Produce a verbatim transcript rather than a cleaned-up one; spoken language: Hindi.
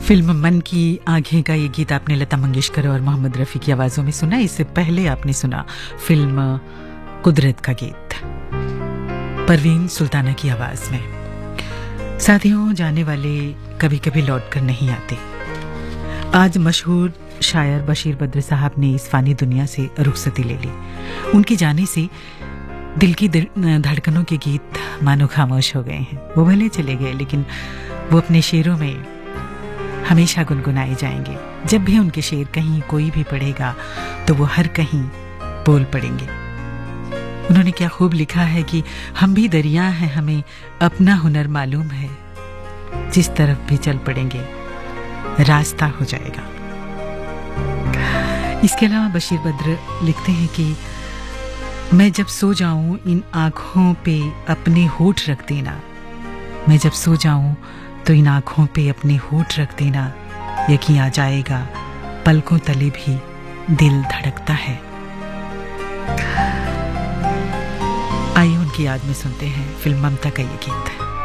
फिल्म मन की आंखें का ये गीत आपने लता मंगेशकर और मोहम्मद रफ़ी की आवाज़ों में सुना। इससे पहले आपने सुना फिल्म कुदरत का गीत परवीन सुल्ताना की आवाज़ में। साथियों, जाने वाले कभी कभी लौट कर नहीं आते। आज मशहूर शायर बशीर बद्र साहब ने इस फानी दुनिया से रुखसती ले ली। उनके जाने से दिल की धड़कनों के गीत मानो खामोश हो गए हैं। वो भले चले गए, लेकिन वो अपने शेरों में हमेशा गुनगुनाए जाएंगे। जब भी उनके शेर कहीं कोई भी पढ़ेगा तो वो हर कहीं बोल पड़ेंगे। उन्होंने क्या खूब लिखा है कि हम भी दरिया हैं, हमें अपना हुनर मालूम है, जिस तरफ भी चल पड़ेंगे रास्ता हो जाएगा। इसके अलावा बशीर बद्र लिखते हैं कि मैं जब सो जाऊं इन आंखों पे अपने होठ रख देना, मैं जब सो जाऊं तो इन आंखों पे अपने होठ रख देना, यकीन आ जाएगा पलकों तले भी दिल धड़कता है। आइए उनकी याद में सुनते हैं फिल्म ममता का ये गीत।